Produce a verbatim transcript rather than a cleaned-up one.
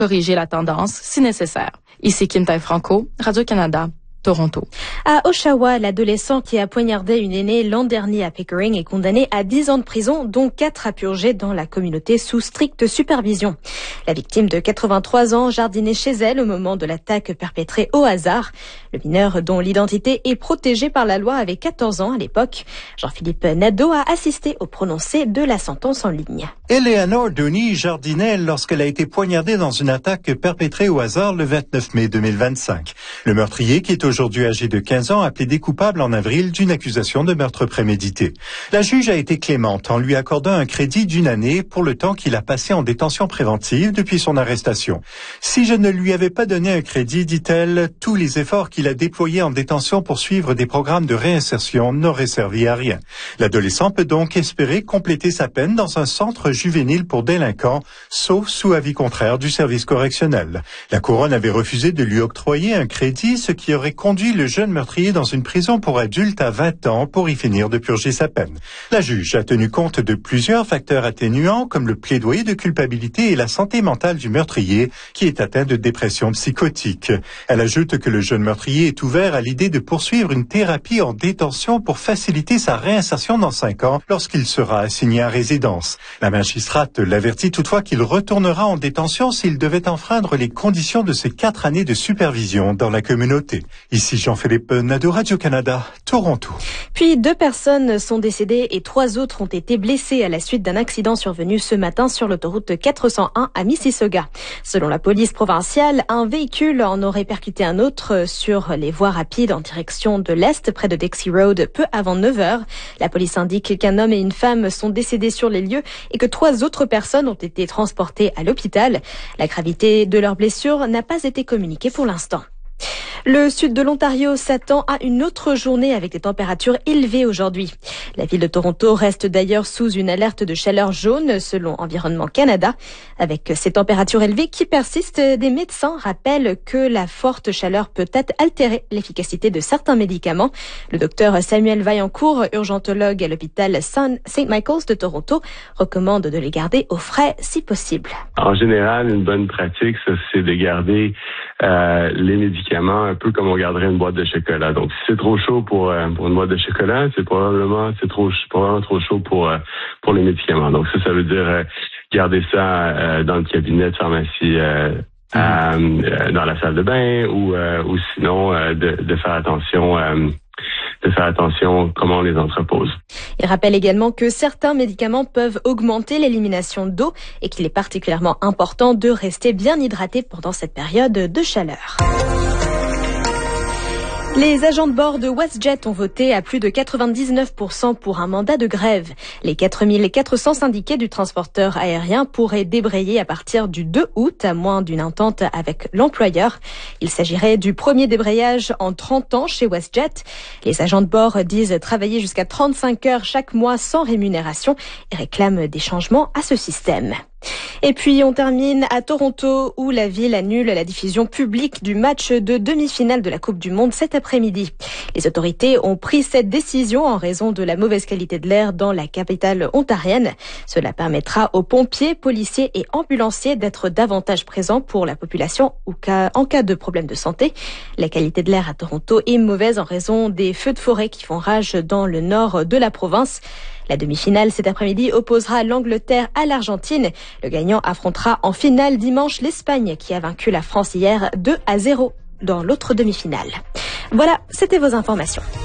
corriger la tendance si nécessaire. Ici Kim Tai-Franco, Radio-Canada, Toronto. À Oshawa, l'adolescent qui a poignardé une aînée l'an dernier à Pickering est condamné à dix ans de prison, dont quatre à purger dans la communauté sous stricte supervision. La victime de quatre-vingt-trois ans jardinait chez elle au moment de l'attaque perpétrée au hasard. Le mineur, dont l'identité est protégée par la loi, avait quatorze ans à l'époque. Jean-Philippe Nadeau a assisté au prononcé de la sentence en ligne. Eleanor Dooney jardinait lorsqu'elle a été poignardée dans une attaque perpétrée au hasard le vingt-neuf mai deux mille vingt-cinq. Le meurtrier, qui est aujourd'hui âgé de quinze ans, a plaidé coupable en avril d'une accusation de meurtre prémédité. La juge a été clémente en lui accordant un crédit d'une année pour le temps qu'il a passé en détention préventive depuis son arrestation. Si je ne lui avais pas donné un crédit, dit-elle, tous les efforts qu'il a déployés en détention pour suivre des programmes de réinsertion n'auraient servi à rien. L'adolescent peut donc espérer compléter sa peine dans un centre juvénile pour délinquants, sauf sous avis contraire du service correctionnel. La couronne avait refusé de lui octroyer un crédit, ce qui aurait conduit le jeune meurtrier dans une prison pour adultes à vingt ans pour y finir de purger sa peine. La juge a tenu compte de plusieurs facteurs atténuants comme le plaidoyer de culpabilité et la santé mentale du meurtrier qui est atteint de dépression psychotique. Elle ajoute que le jeune meurtrier est ouvert à l'idée de poursuivre une thérapie en détention pour faciliter sa réinsertion dans cinq ans lorsqu'il sera assigné à résidence. La magistrate l'avertit toutefois qu'il retournera en détention s'il devait enfreindre les conditions de ses quatre années de supervision dans la communauté. Ici Jean-Philippe Nadeau, Radio-Canada, Toronto. Puis deux personnes sont décédées et trois autres ont été blessées à la suite d'un accident survenu ce matin sur l'autoroute quatre cent un à Mississauga. Selon la police provinciale, un véhicule en aurait percuté un autre sur les voies rapides en direction de l'Est, près de Dixie Road, peu avant neuf heures. La police indique qu'un homme et une femme sont décédés sur les lieux et que trois autres personnes ont été transportées à l'hôpital. La gravité de leurs blessures n'a pas été communiquée pour l'instant. Le sud de l'Ontario s'attend à une autre journée avec des températures élevées aujourd'hui. La ville de Toronto reste d'ailleurs sous une alerte de chaleur jaune selon Environnement Canada. Avec ces températures élevées qui persistent, des médecins rappellent que la forte chaleur peut altérer l'efficacité de certains médicaments. Le docteur Samuel Vaillancourt, urgentologue à l'hôpital Saint Michael's de Toronto, recommande de les garder au frais si possible. En général, une bonne pratique, ça, c'est de garder euh, les médicaments un peu comme on garderait une boîte de chocolat. Donc, si c'est trop chaud pour, euh, pour une boîte de chocolat, c'est probablement c'est trop probablement trop chaud pour euh, pour les médicaments. Donc, ça, ça veut dire euh, garder ça euh, dans le cabinet de pharmacie, euh, mmh. euh, dans la salle de bain, ou euh, ou sinon euh, de, de faire attention. Euh, de faire attention comment on les entrepose. Il rappelle également que certains médicaments peuvent augmenter l'élimination d'eau et qu'il est particulièrement important de rester bien hydraté pendant cette période de chaleur. Les agents de bord de WestJet ont voté à plus de quatre-vingt-dix-neuf pour cent pour un mandat de grève. Les quatre mille quatre cents syndiqués du transporteur aérien pourraient débrayer à partir du deux août, à moins d'une entente avec l'employeur. Il s'agirait du premier débrayage en trente ans chez WestJet. Les agents de bord disent travailler jusqu'à trente-cinq heures chaque mois sans rémunération et réclament des changements à ce système. Et puis on termine à Toronto où la ville annule la diffusion publique du match de demi-finale de la Coupe du Monde cet après-midi. Les autorités ont pris cette décision en raison de la mauvaise qualité de l'air dans la capitale ontarienne. Cela permettra aux pompiers, policiers et ambulanciers d'être davantage présents pour la population en cas de problème de santé. La qualité de l'air à Toronto est mauvaise en raison des feux de forêt qui font rage dans le nord de la province. La demi-finale cet après-midi opposera l'Angleterre à l'Argentine. Le gagnant affrontera en finale dimanche l'Espagne qui a vaincu la France hier deux à zéro dans l'autre demi-finale. Voilà, c'était vos informations.